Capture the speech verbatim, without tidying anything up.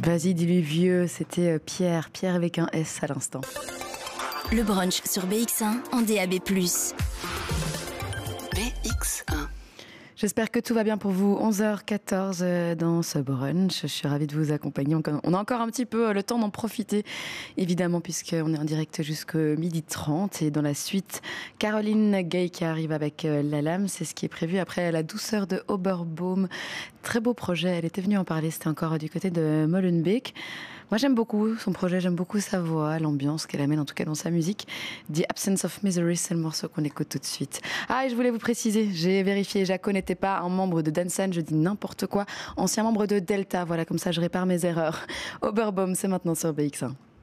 Vas-y, dis-lui vieux, c'était Pierre, Pierre avec un S à l'instant. Le brunch sur B X un en D A B plus. B X un. J'espère que tout va bien pour vous. onze heures quatorze dans ce brunch. Je suis ravie de vous accompagner. On a encore un petit peu le temps d'en profiter, évidemment, puisqu'on est en direct jusqu'à midi trente. Et dans la suite, Caroline Gay qui arrive avec La Lame. C'est ce qui est prévu après La douceur de Oberbaum. Très beau projet. Elle était venue en parler. C'était encore du côté de Molenbeek. Moi, j'aime beaucoup son projet, j'aime beaucoup sa voix, l'ambiance qu'elle amène, en tout cas dans sa musique. The Absence of Misery, c'est le morceau qu'on écoute tout de suite. Ah, et je voulais vous préciser, j'ai vérifié, Jaco n'était pas un membre de Dansan, je dis n'importe quoi. Ancien membre de Delta, voilà, comme ça je répare mes erreurs. Oberbaum, c'est maintenant sur B X un.